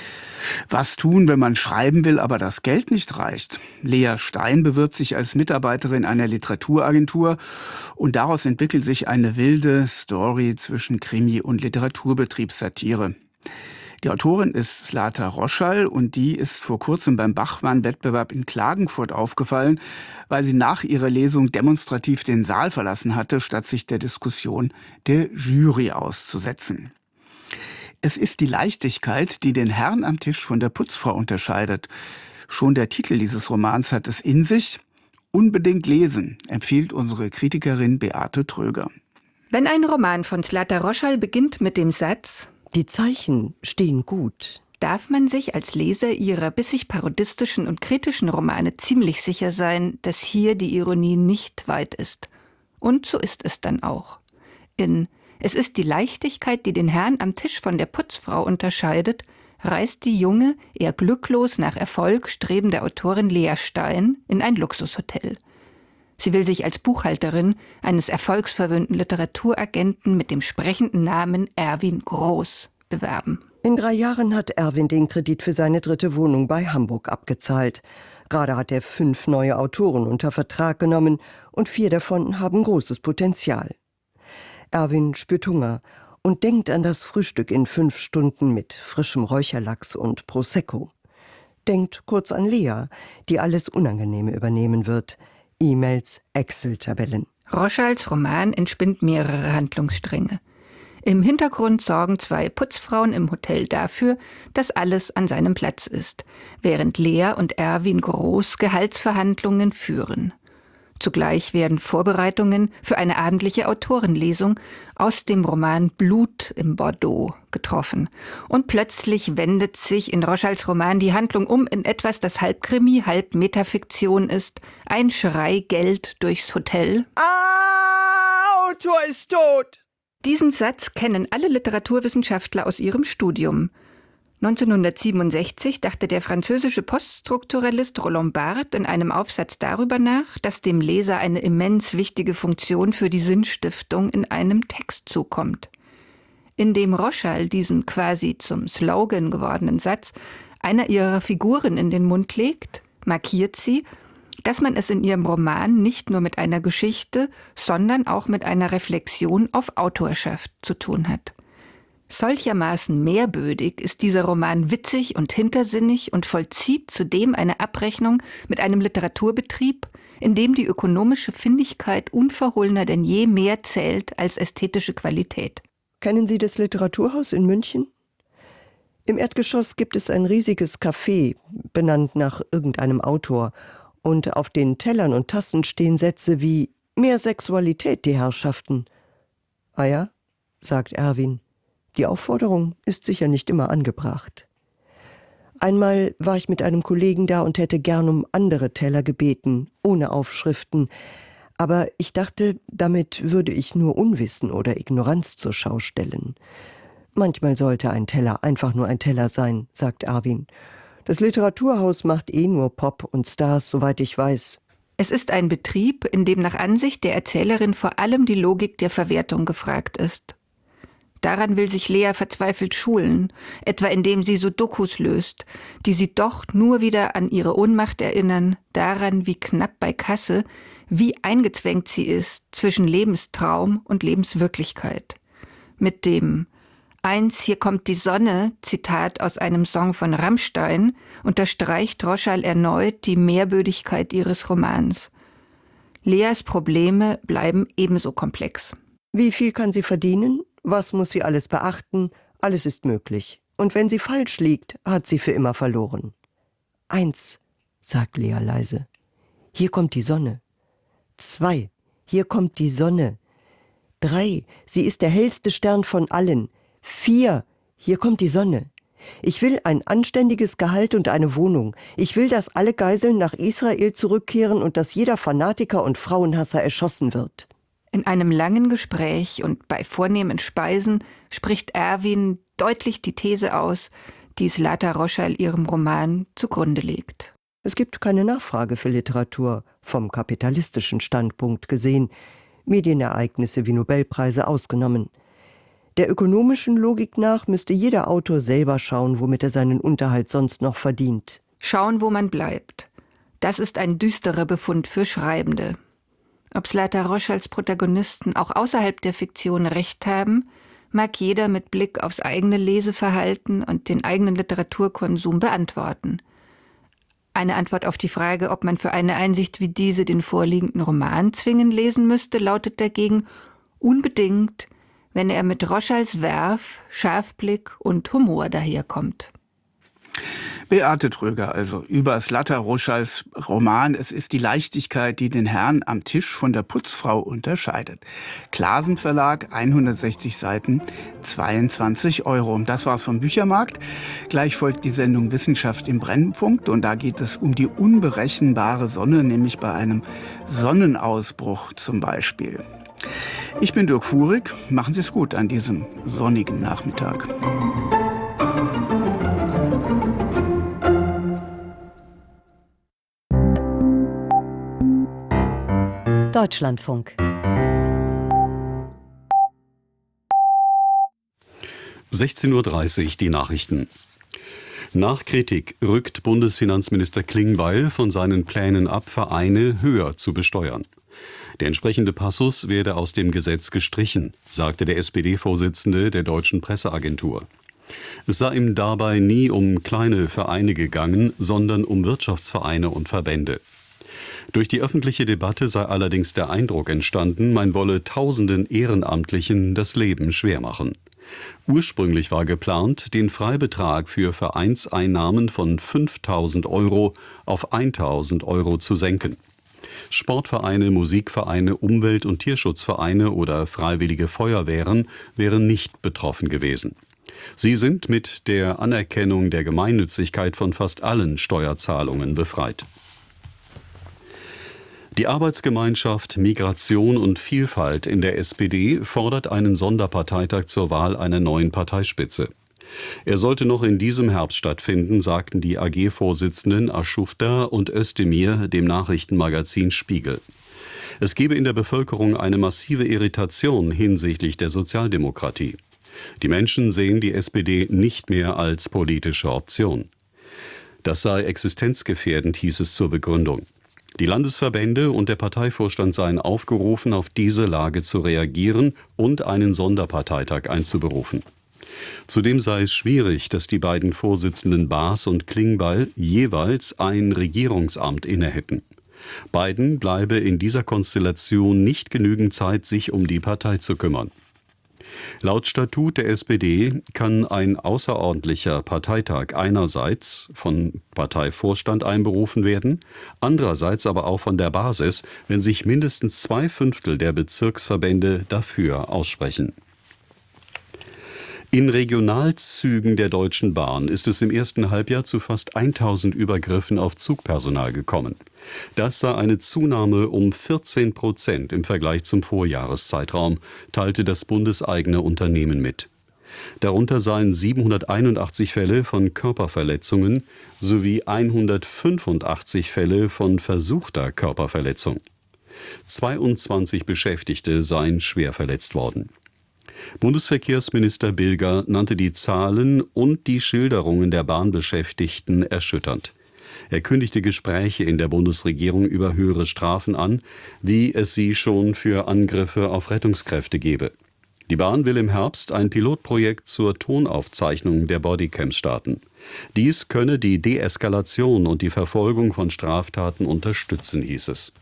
Was tun, wenn man schreiben will, aber das Geld nicht reicht? Lea Stein bewirbt sich als Mitarbeiterin einer Literaturagentur und daraus entwickelt sich eine wilde Story zwischen Krimi und Literaturbetriebssatire. Die Autorin ist Zlata Roschall und die ist vor kurzem beim Bachmann-Wettbewerb in Klagenfurt aufgefallen, weil sie nach ihrer Lesung demonstrativ den Saal verlassen hatte, statt sich der Diskussion der Jury auszusetzen. Es ist die Leichtigkeit, die den Herrn am Tisch von der Putzfrau unterscheidet. Schon der Titel dieses Romans hat es in sich. Unbedingt lesen, empfiehlt unsere Kritikerin Beate Tröger. Wenn ein Roman von Zlata Roschall beginnt mit dem Satz »Die Zeichen stehen gut«, darf man sich als Leser ihrer bissig parodistischen und kritischen Romane ziemlich sicher sein, dass hier die Ironie nicht weit ist. Und so ist es dann auch. Es ist die Leichtigkeit, die den Herrn am Tisch von der Putzfrau unterscheidet, reist die junge, eher glücklos nach Erfolg strebende Autorin Lea Stein in ein Luxushotel. Sie will sich als Buchhalterin eines erfolgsverwöhnten Literaturagenten mit dem sprechenden Namen Erwin Groß bewerben. In 3 Jahren hat Erwin den Kredit für seine 3. Wohnung bei Hamburg abgezahlt. Gerade hat er 5 neue Autoren unter Vertrag genommen und 4 davon haben großes Potenzial. Erwin spürt Hunger und denkt an das Frühstück in 5 Stunden mit frischem Räucherlachs und Prosecco. Denkt kurz an Lea, die alles Unangenehme übernehmen wird. E-Mails, Excel-Tabellen. Roschalls Roman entspinnt mehrere Handlungsstränge. Im Hintergrund sorgen 2 Putzfrauen im Hotel dafür, dass alles an seinem Platz ist, während Lea und Erwin Groß Gehaltsverhandlungen führen. Zugleich werden Vorbereitungen für eine abendliche Autorenlesung aus dem Roman Blut im Bordeaux getroffen. Und plötzlich wendet sich in Roschalls Roman die Handlung um in etwas, das halb Krimi, halb Metafiktion ist. Ein Schrei Geld durchs Hotel. Autor ist tot! Diesen Satz kennen alle Literaturwissenschaftler aus ihrem Studium. 1967 dachte der französische Poststrukturalist Roland Barthes in einem Aufsatz darüber nach, dass dem Leser eine immens wichtige Funktion für die Sinnstiftung in einem Text zukommt. Indem Roschall diesen quasi zum Slogan gewordenen Satz einer ihrer Figuren in den Mund legt, markiert sie, dass man es in ihrem Roman nicht nur mit einer Geschichte, sondern auch mit einer Reflexion auf Autorschaft zu tun hat. Solchermaßen mehrbödig ist dieser Roman witzig und hintersinnig und vollzieht zudem eine Abrechnung mit einem Literaturbetrieb, in dem die ökonomische Findigkeit unverhohlener denn je mehr zählt als ästhetische Qualität. Kennen Sie das Literaturhaus in München? Im Erdgeschoss gibt es ein riesiges Café, benannt nach irgendeinem Autor. Und auf den Tellern und Tassen stehen Sätze wie »Mehr Sexualität, die Herrschaften«. »Ah ja«, sagt Erwin. Die Aufforderung ist sicher nicht immer angebracht. Einmal war ich mit einem Kollegen da und hätte gern um andere Teller gebeten, ohne Aufschriften. Aber ich dachte, damit würde ich nur Unwissen oder Ignoranz zur Schau stellen. Manchmal sollte ein Teller einfach nur ein Teller sein, sagt Erwin. Das Literaturhaus macht nur Pop und Stars, soweit ich weiß. Es ist ein Betrieb, in dem nach Ansicht der Erzählerin vor allem die Logik der Verwertung gefragt ist. Daran will sich Lea verzweifelt schulen, etwa indem sie Sudokus löst, die sie doch nur wieder an ihre Ohnmacht erinnern, daran, wie knapp bei Kasse, wie eingezwängt sie ist zwischen Lebenstraum und Lebenswirklichkeit. Mit dem hier kommt die Sonne, Zitat aus einem Song von Rammstein, unterstreicht Roschall erneut die Mehrbödigkeit ihres Romans. Leas Probleme bleiben ebenso komplex. Wie viel kann sie verdienen? Was muss sie alles beachten? Alles ist möglich. Und wenn sie falsch liegt, hat sie für immer verloren. 1, sagt Lea leise. Hier kommt die Sonne. 2, hier kommt die Sonne. 3, sie ist der hellste Stern von allen. 4, hier kommt die Sonne. Ich will ein anständiges Gehalt und eine Wohnung. Ich will, dass alle Geiseln nach Israel zurückkehren und dass jeder Fanatiker und Frauenhasser erschossen wird. In einem langen Gespräch und bei vornehmen Speisen spricht Erwin deutlich die These aus, die Zlata Roschall ihrem Roman zugrunde legt. Es gibt keine Nachfrage für Literatur, vom kapitalistischen Standpunkt gesehen, Medienereignisse wie Nobelpreise ausgenommen. Der ökonomischen Logik nach müsste jeder Autor selber schauen, womit er seinen Unterhalt sonst noch verdient. Schauen, wo man bleibt. Das ist ein düsterer Befund für Schreibende. Ob Zlata Roschalls Protagonisten auch außerhalb der Fiktion recht haben, mag jeder mit Blick aufs eigene Leseverhalten und den eigenen Literaturkonsum beantworten. Eine Antwort auf die Frage, ob man für eine Einsicht wie diese den vorliegenden Roman zwingend lesen müsste, lautet dagegen unbedingt, wenn er mit Roschalls Werf, Scharfblick und Humor daherkommt. Beate Tröger also über Zlata Roschalls Roman Es ist die Leichtigkeit, die den Herrn am Tisch von der Putzfrau unterscheidet. Clasen Verlag, 160 Seiten, 22 €. Das war's vom Büchermarkt. Gleich folgt die Sendung Wissenschaft im Brennpunkt und da geht es um die unberechenbare Sonne, nämlich bei einem Sonnenausbruch zum Beispiel. Ich bin Dirk Fuhrig. Machen Sie es gut an diesem sonnigen Nachmittag. Deutschlandfunk. 16:30 Uhr die Nachrichten. Nach Kritik rückt Bundesfinanzminister Klingbeil von seinen Plänen ab, Vereine höher zu besteuern. Der entsprechende Passus werde aus dem Gesetz gestrichen, sagte der SPD-Vorsitzende der Deutschen Presseagentur. Es sei ihm dabei nie um kleine Vereine gegangen, sondern um Wirtschaftsvereine und Verbände. Durch die öffentliche Debatte sei allerdings der Eindruck entstanden, man wolle tausenden Ehrenamtlichen das Leben schwer machen. Ursprünglich war geplant, den Freibetrag für Vereinseinnahmen von 5.000 € auf 1.000 € zu senken. Sportvereine, Musikvereine, Umwelt- und Tierschutzvereine oder freiwillige Feuerwehren wären nicht betroffen gewesen. Sie sind mit der Anerkennung der Gemeinnützigkeit von fast allen Steuerzahlungen befreit. Die Arbeitsgemeinschaft Migration und Vielfalt in der SPD fordert einen Sonderparteitag zur Wahl einer neuen Parteispitze. Er sollte noch in diesem Herbst stattfinden, sagten die AG-Vorsitzenden Aschufter und Özdemir dem Nachrichtenmagazin Spiegel. Es gebe in der Bevölkerung eine massive Irritation hinsichtlich der Sozialdemokratie. Die Menschen sehen die SPD nicht mehr als politische Option. Das sei existenzgefährdend, hieß es zur Begründung. Die Landesverbände und der Parteivorstand seien aufgerufen, auf diese Lage zu reagieren und einen Sonderparteitag einzuberufen. Zudem sei es schwierig, dass die beiden Vorsitzenden Baas und Klingbeil jeweils ein Regierungsamt innehätten. Beiden bleibe in dieser Konstellation nicht genügend Zeit, sich um die Partei zu kümmern. Laut Statut der SPD kann ein außerordentlicher Parteitag einerseits von Parteivorstand einberufen werden, andererseits aber auch von der Basis, wenn sich mindestens 2/5 der Bezirksverbände dafür aussprechen. In Regionalzügen der Deutschen Bahn ist es im ersten Halbjahr zu fast 1.000 Übergriffen auf Zugpersonal gekommen. Das sei eine Zunahme um 14% im Vergleich zum Vorjahreszeitraum, teilte das bundeseigene Unternehmen mit. Darunter seien 781 Fälle von Körperverletzungen sowie 185 Fälle von versuchter Körperverletzung. 22 Beschäftigte seien schwer verletzt worden. Bundesverkehrsminister Bilger nannte die Zahlen und die Schilderungen der Bahnbeschäftigten erschütternd. Er kündigte Gespräche in der Bundesregierung über höhere Strafen an, wie es sie schon für Angriffe auf Rettungskräfte gebe. Die Bahn will im Herbst ein Pilotprojekt zur Tonaufzeichnung der Bodycams starten. Dies könne die Deeskalation und die Verfolgung von Straftaten unterstützen, hieß es.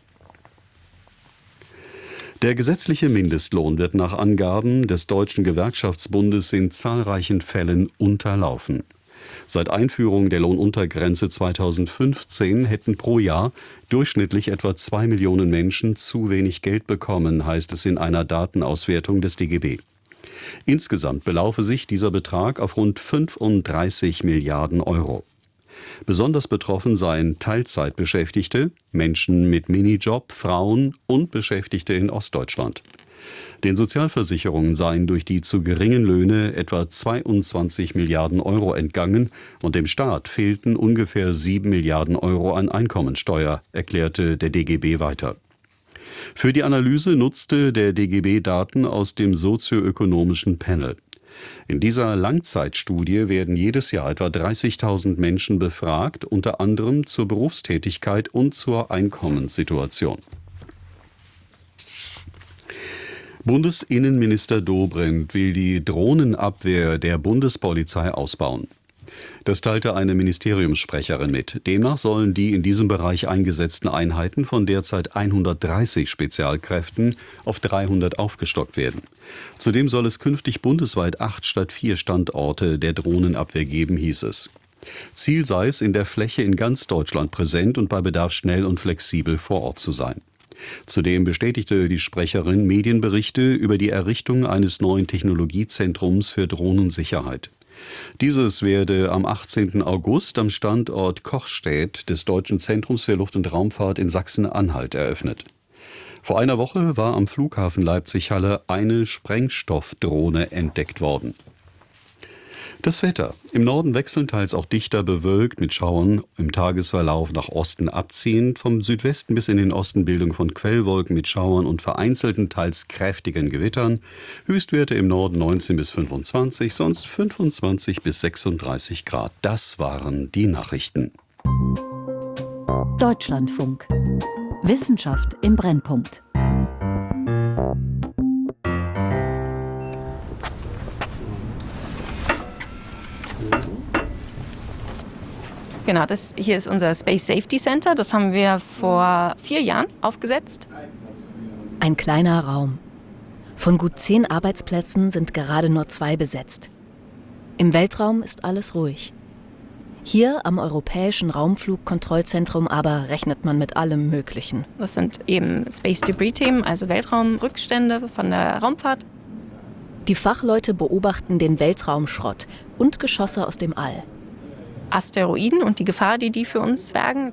Der gesetzliche Mindestlohn wird nach Angaben des Deutschen Gewerkschaftsbundes in zahlreichen Fällen unterlaufen. Seit Einführung der Lohnuntergrenze 2015 hätten pro Jahr durchschnittlich etwa 2 Millionen Menschen zu wenig Geld bekommen, heißt es in einer Datenauswertung des DGB. Insgesamt belaufe sich dieser Betrag auf rund 35 Milliarden Euro. Besonders betroffen seien Teilzeitbeschäftigte, Menschen mit Minijob, Frauen und Beschäftigte in Ostdeutschland. Den Sozialversicherungen seien durch die zu geringen Löhne etwa 22 Milliarden Euro entgangen und dem Staat fehlten ungefähr 7 Milliarden Euro an Einkommensteuer, erklärte der DGB weiter. Für die Analyse nutzte der DGB Daten aus dem sozioökonomischen Panel. In dieser Langzeitstudie werden jedes Jahr etwa 30.000 Menschen befragt, unter anderem zur Berufstätigkeit und zur Einkommenssituation. Bundesinnenminister Dobrindt will die Drohnenabwehr der Bundespolizei ausbauen. Das teilte eine Ministeriumssprecherin mit. Demnach sollen die in diesem Bereich eingesetzten Einheiten von derzeit 130 Spezialkräften auf 300 aufgestockt werden. Zudem soll es künftig bundesweit 8 statt 4 Standorte der Drohnenabwehr geben, hieß es. Ziel sei es, in der Fläche in ganz Deutschland präsent und bei Bedarf schnell und flexibel vor Ort zu sein. Zudem bestätigte die Sprecherin Medienberichte über die Errichtung eines neuen Technologiezentrums für Drohnensicherheit. Dieses werde am 18. August am Standort Kochstädt des Deutschen Zentrums für Luft- und Raumfahrt in Sachsen-Anhalt eröffnet. Vor einer Woche war am Flughafen Leipzig-Halle eine Sprengstoffdrohne entdeckt worden. Das Wetter. Im Norden wechselnd teils auch dichter bewölkt mit Schauern, im Tagesverlauf nach Osten abziehend, vom Südwesten bis in den Osten Bildung von Quellwolken mit Schauern und vereinzelten, teils kräftigen Gewittern. Höchstwerte im Norden 19 bis 25, sonst 25 bis 36 Grad. Das waren die Nachrichten. Deutschlandfunk. Wissenschaft im Brennpunkt. Genau, das hier ist unser Space Safety Center. Das haben wir vor 4 Jahren aufgesetzt. Ein kleiner Raum. Von gut 10 Arbeitsplätzen sind gerade nur 2 besetzt. Im Weltraum ist alles ruhig. Hier am Europäischen Raumflugkontrollzentrum aber rechnet man mit allem Möglichen. Das sind eben Space Debris-Themen, also Weltraumrückstände von der Raumfahrt. Die Fachleute beobachten den Weltraumschrott und Geschosse aus dem All. Asteroiden und die Gefahr, die für uns bergen.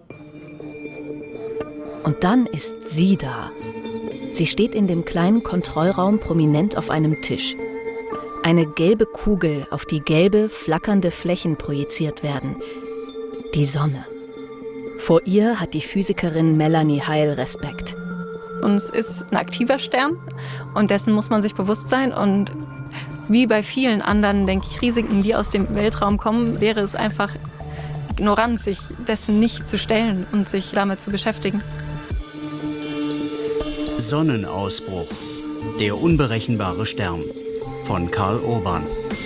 Und dann ist sie da. Sie steht in dem kleinen Kontrollraum prominent auf einem Tisch. Eine gelbe Kugel, auf die gelbe, flackernde Flächen projiziert werden. Die Sonne. Vor ihr hat die Physikerin Melanie Heil Respekt. Und es ist ein aktiver Stern und dessen muss man sich bewusst sein. Und wie bei vielen anderen, denke ich, Risiken, die aus dem Weltraum kommen, wäre es einfach ignorant, sich dessen nicht zu stellen und sich damit zu beschäftigen. Sonnenausbruch. Der unberechenbare Stern von Karl Urban.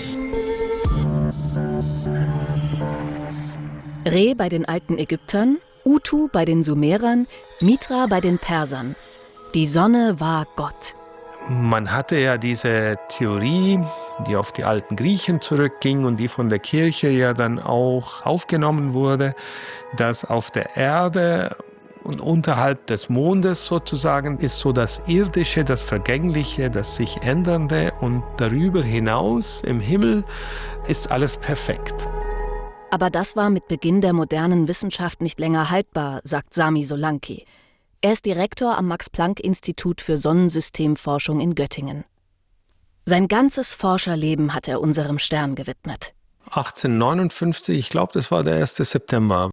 Re bei den alten Ägyptern, Utu bei den Sumerern, Mitra bei den Persern. Die Sonne war Gott. Man hatte ja diese Theorie, die auf die alten Griechen zurückging und die von der Kirche ja dann auch aufgenommen wurde, dass auf der Erde und unterhalb des Mondes sozusagen ist so das Irdische, das Vergängliche, das sich Ändernde und darüber hinaus im Himmel ist alles perfekt. Aber das war mit Beginn der modernen Wissenschaft nicht länger haltbar, sagt Sami Solanki. Er ist Direktor am Max-Planck-Institut für Sonnensystemforschung in Göttingen. Sein ganzes Forscherleben hat er unserem Stern gewidmet. 1859, ich glaube, das war der 1. September.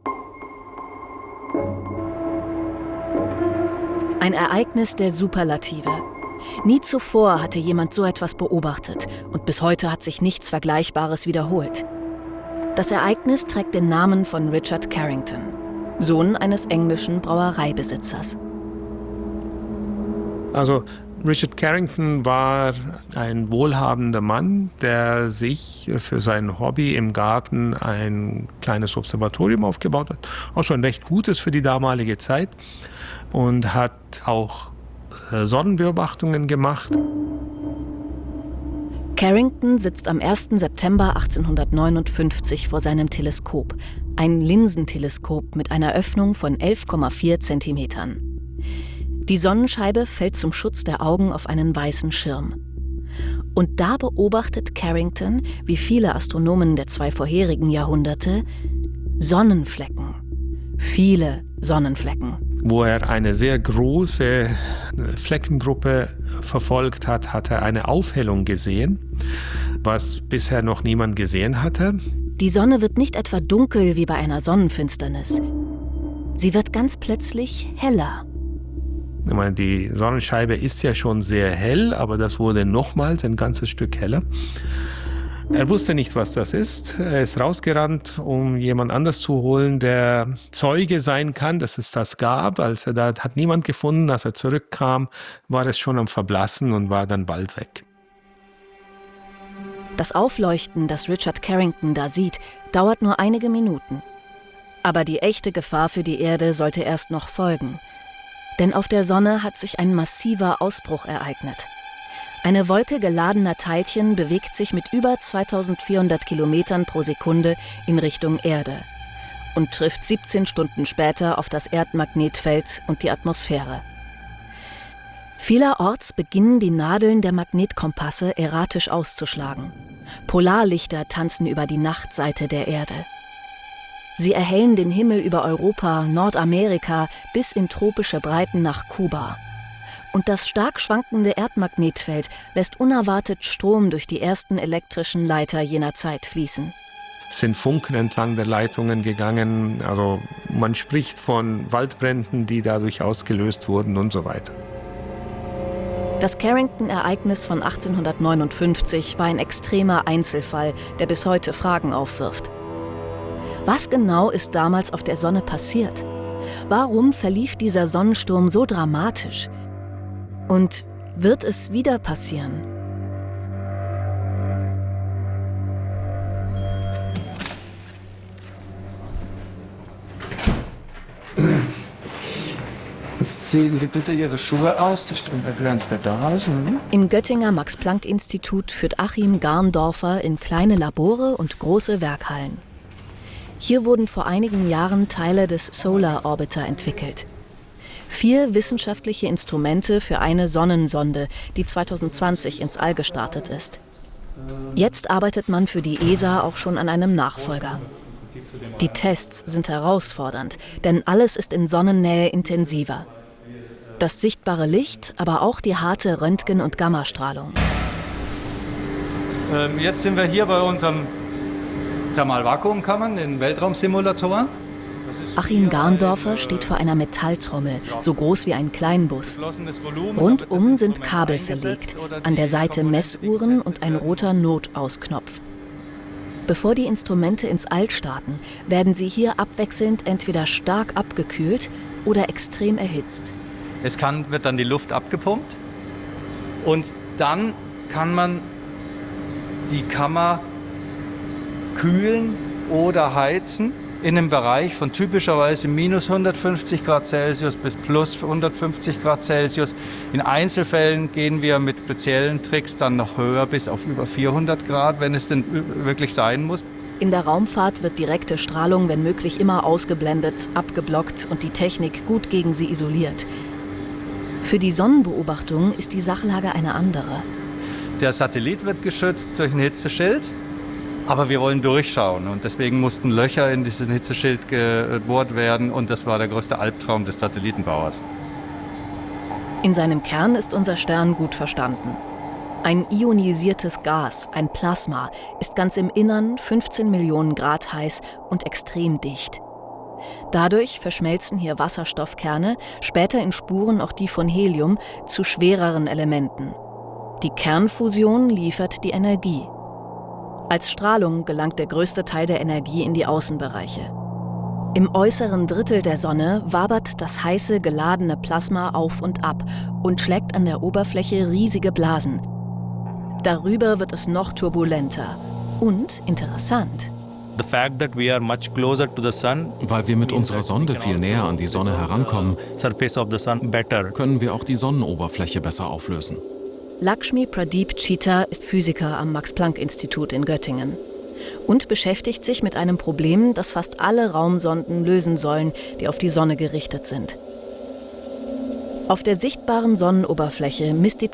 Ein Ereignis der Superlative. Nie zuvor hatte jemand so etwas beobachtet und bis heute hat sich nichts Vergleichbares wiederholt. Das Ereignis trägt den Namen von Richard Carrington, Sohn eines englischen Brauereibesitzers. Also Richard Carrington war ein wohlhabender Mann, der sich für sein Hobby im Garten ein kleines Observatorium aufgebaut hat. Auch schon recht gutes für die damalige Zeit. Und hat auch Sonnenbeobachtungen gemacht. Carrington sitzt am 1. September 1859 vor seinem Teleskop, ein Linsenteleskop mit einer Öffnung von 11,4 Zentimetern. Die Sonnenscheibe fällt zum Schutz der Augen auf einen weißen Schirm. Und da beobachtet Carrington, wie viele Astronomen der 2 vorherigen Jahrhunderte, Sonnenflecken. Viele Sonnenflecken. Wo er eine sehr große Fleckengruppe verfolgt hat, hat er eine Aufhellung gesehen, was bisher noch niemand gesehen hatte. Die Sonne wird nicht etwa dunkel wie bei einer Sonnenfinsternis. Sie wird ganz plötzlich heller. Ich meine, die Sonnenscheibe ist ja schon sehr hell, aber das wurde nochmals ein ganzes Stück heller. Er wusste nicht, was das ist. Er ist rausgerannt, um jemand anders zu holen, der Zeuge sein kann, dass es das gab. Als er da hat niemand gefunden. Als er zurückkam, war es schon am Verblassen und war dann bald weg. Das Aufleuchten, das Richard Carrington da sieht, dauert nur einige Minuten. Aber die echte Gefahr für die Erde sollte erst noch folgen. Denn auf der Sonne hat sich ein massiver Ausbruch ereignet. Eine Wolke geladener Teilchen bewegt sich mit über 2400 Kilometern pro Sekunde in Richtung Erde und trifft 17 Stunden später auf das Erdmagnetfeld und die Atmosphäre. Vielerorts beginnen die Nadeln der Magnetkompasse erratisch auszuschlagen. Polarlichter tanzen über die Nachtseite der Erde. Sie erhellen den Himmel über Europa, Nordamerika bis in tropische Breiten nach Kuba. Und das stark schwankende Erdmagnetfeld lässt unerwartet Strom durch die ersten elektrischen Leiter jener Zeit fließen. Es sind Funken entlang der Leitungen gegangen. Also man spricht von Waldbränden, die dadurch ausgelöst wurden und so weiter. Das Carrington-Ereignis von 1859 war ein extremer Einzelfall, der bis heute Fragen aufwirft. Was genau ist damals auf der Sonne passiert? Warum verlief dieser Sonnensturm so dramatisch? Und wird es wieder passieren? Jetzt ziehen Sie bitte Ihre Schuhe aus, das stimmt, erklären Sie bitte raus. Im Göttinger Max-Planck-Institut führt Achim Garndorfer in kleine Labore und große Werkhallen. Hier wurden vor einigen Jahren Teile des Solar Orbiter entwickelt. 4 wissenschaftliche Instrumente für eine Sonnensonde, die 2020 ins All gestartet ist. Jetzt arbeitet man für die ESA auch schon an einem Nachfolger. Die Tests sind herausfordernd, denn alles ist in Sonnennähe intensiver. Das sichtbare Licht, aber auch die harte Röntgen- und Gammastrahlung. Jetzt sind wir hier bei unseren Thermalvakuumkammern, den Weltraumsimulatoren. Achim Garndorfer steht vor einer Metalltrommel, so groß wie ein Kleinbus. Rundum sind Kabel verlegt, an der Seite Messuhren und ein roter Notausknopf. Bevor die Instrumente ins All starten, werden sie hier abwechselnd entweder stark abgekühlt oder extrem erhitzt. Wird dann die Luft abgepumpt und dann kann man die Kammer kühlen oder heizen in einem Bereich von typischerweise minus 150 Grad Celsius bis plus 150 Grad Celsius. In Einzelfällen gehen wir mit speziellen Tricks dann noch höher bis auf über 400 Grad, wenn es denn wirklich sein muss. In der Raumfahrt wird direkte Strahlung, wenn möglich, immer ausgeblendet, abgeblockt und die Technik gut gegen sie isoliert. Für die Sonnenbeobachtung ist die Sachlage eine andere. Der Satellit wird geschützt durch ein Hitzeschild. Aber wir wollen durchschauen und deswegen mussten Löcher in diesen Hitzeschild gebohrt werden und das war der größte Albtraum des Satellitenbauers. In seinem Kern ist unser Stern gut verstanden. Ein ionisiertes Gas, ein Plasma, ist ganz im Innern 15 Millionen Grad heiß und extrem dicht. Dadurch verschmelzen hier Wasserstoffkerne, später in Spuren auch die von Helium, zu schwereren Elementen. Die Kernfusion liefert die Energie. Als Strahlung gelangt der größte Teil der Energie in die Außenbereiche. Im äußeren Drittel der Sonne wabert das heiße, geladene Plasma auf und ab und schlägt an der Oberfläche riesige Blasen. Darüber wird es noch turbulenter und interessant. Weil wir mit unserer Sonde viel näher an die Sonne herankommen, können wir auch die Sonnenoberfläche besser auflösen. Lakshmi Pradeep Chita ist Physiker am Max-Planck-Institut in Göttingen und beschäftigt sich mit einem Problem, das fast alle Raumsonden lösen sollen, die auf die Sonne gerichtet sind. Auf der sichtbaren Sonnenoberfläche misst die